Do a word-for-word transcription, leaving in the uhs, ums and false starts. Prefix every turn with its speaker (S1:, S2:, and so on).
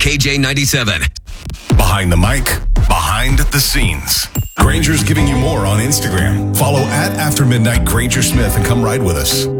S1: K J ninety-seven.
S2: Behind the mic, behind the scenes. Granger's giving you more on Instagram. Follow at After Midnight Granger Smith and come ride with us.